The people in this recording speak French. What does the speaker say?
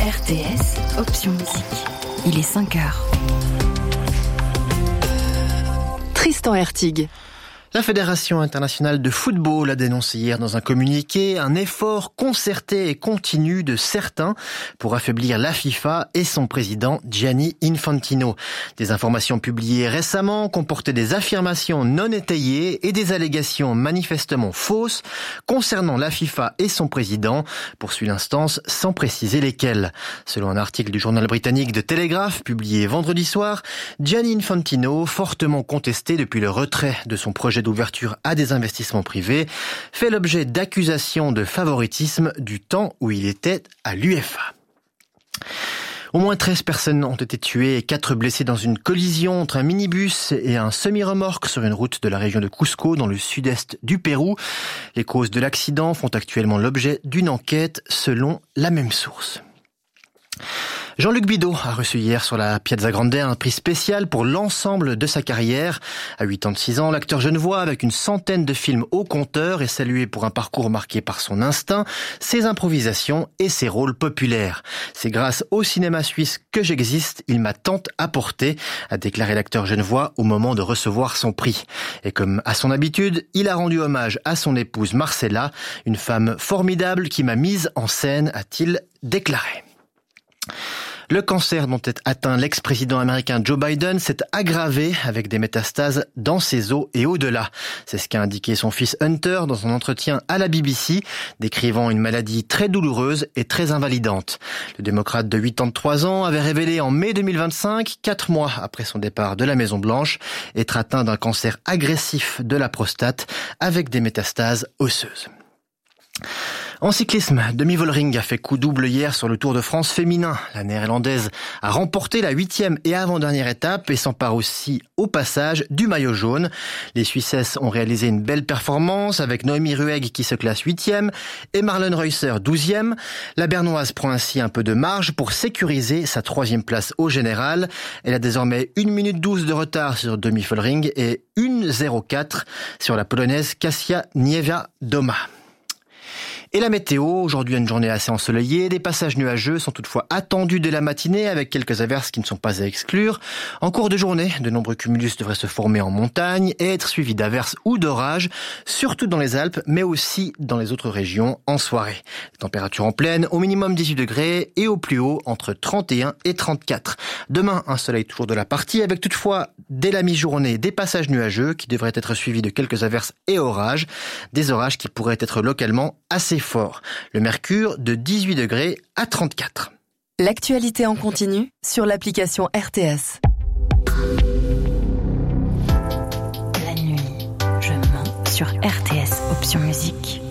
RTS, option musique. Il est 5h. Tristan Hertig. La Fédération internationale de football a dénoncé hier dans un communiqué un effort concerté et continu de certains pour affaiblir la FIFA et son président Gianni Infantino. Des informations publiées récemment comportaient des affirmations non étayées et des allégations manifestement fausses concernant la FIFA et son président, poursuit l'instance sans préciser lesquelles. Selon un article du journal britannique The Telegraph publié vendredi soir, Gianni Infantino, fortement contesté depuis le retrait de son projet d'ouverture à des investissements privés, fait l'objet d'accusations de favoritisme du temps où il était à l'UEFA. Au moins 13 personnes ont été tuées et 4 blessées dans une collision entre un minibus et un semi-remorque sur une route de la région de Cusco dans le sud-est du Pérou. Les causes de l'accident font actuellement l'objet d'une enquête selon la même source. Jean-Luc Bidault a reçu hier sur la Piazza Grande un prix spécial pour l'ensemble de sa carrière. À 86 ans, l'acteur genevois, avec une centaine de films au compteur, est salué pour un parcours marqué par son instinct, ses improvisations et ses rôles populaires. C'est grâce au cinéma suisse que j'existe, il m'a tant apporté, a déclaré l'acteur genevois au moment de recevoir son prix. Et comme à son habitude, il a rendu hommage à son épouse Marcella, une femme formidable qui m'a mise en scène, a-t-il déclaré. Le cancer dont est atteint l'ex-président américain Joe Biden s'est aggravé avec des métastases dans ses os et au-delà. C'est ce qu'a indiqué son fils Hunter dans un entretien à la BBC, décrivant une maladie très douloureuse et très invalidante. Le démocrate de 83 ans avait révélé en mai 2025, 4 mois après son départ de la Maison-Blanche, être atteint d'un cancer agressif de la prostate avec des métastases osseuses. En cyclisme, Demi Vollering a fait coup double hier sur le Tour de France féminin. La néerlandaise a remporté la 8e et avant-dernière étape et s'empare aussi au passage du maillot jaune. Les Suissesses ont réalisé une belle performance avec Noémie Ruegg qui se classe 8e et Marlon Reusser 12e. La Bernoise prend ainsi un peu de marge pour sécuriser sa 3e place au général. Elle a désormais 1 minute 12 de retard sur Demi Vollering et 1:04 sur la Polonaise Kasia Niewiadoma. Et la météo, aujourd'hui une journée assez ensoleillée, des passages nuageux sont toutefois attendus dès la matinée avec quelques averses qui ne sont pas à exclure. En cours de journée, de nombreux cumulus devraient se former en montagne et être suivis d'averses ou d'orages, surtout dans les Alpes, mais aussi dans les autres régions en soirée. Les températures en pleine, au minimum 18 degrés et au plus haut entre 31 et 34. Demain, un soleil toujours de la partie avec toutefois dès la mi-journée des passages nuageux qui devraient être suivis de quelques averses et orages, des orages qui pourraient être localement assez fort. Le mercure de 18 degrés à 34. L'actualité en continu sur l'application RTS. La nuit, je mens sur RTS, option musique.